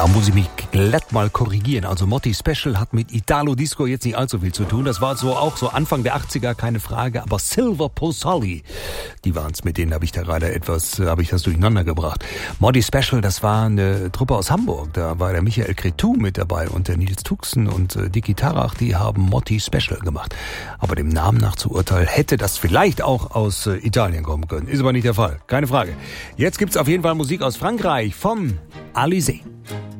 Da muss ich mich glatt mal korrigieren. Also Motti Special hat mit Italo Disco jetzt nicht allzu viel zu tun. Das war so auch so Anfang der 80er, keine Frage. Aber Silver Posali, die waren's, mit denen habe ich da gerade das durcheinander gebracht. Motti Special, das war eine Truppe aus Hamburg. Da war der Michael Cretu mit dabei und der Nils Tuxen und Dicky Tarach, die haben Motti Special gemacht. Aber dem Namen nach zu urteilen, hätte das vielleicht auch aus Italien kommen können. Ist aber nicht der Fall, keine Frage. Jetzt gibt's auf jeden Fall Musik aus Frankreich vom Alizé.